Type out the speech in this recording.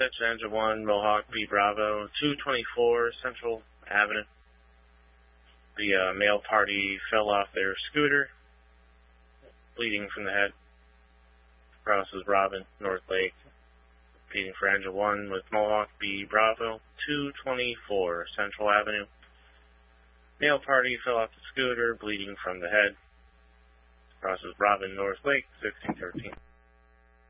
Engine 1, Mohawk B Bravo, 224 Central Avenue. The male party fell off their scooter, bleeding from the head. Crosses Robin, North Lake, repeating for Engine 1 with Mohawk B Bravo, 224 Central Avenue. Male party fell off the scooter, bleeding from the head. Crosses Robin, North Lake, 1613.